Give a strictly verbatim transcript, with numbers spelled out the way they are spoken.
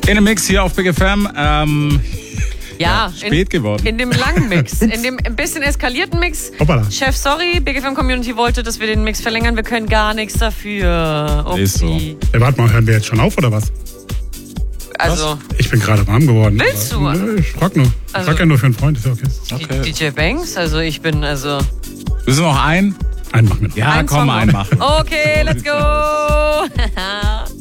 In dem Mix hier auf Big F M. Ähm, Ja, ja, spät in, geworden. In dem langen Mix, in dem ein bisschen eskalierten Mix. Hoppala. Chef, sorry, Big F M Community wollte, dass wir den Mix verlängern. Wir können gar nichts dafür. Upsi. Ist so. Hey, warte mal, hören wir jetzt schon auf oder was? Also, Ich bin gerade warm geworden. Willst aber, du? Nö, ich frag nur. Ich Also- frag ja nur für einen Freund, ist ja okay. Okay. D J Banks, also ich bin, also... Müssen wir noch einen? Einen machen wir noch. Ja, Ein komm, Song einen machen. Okay, let's go.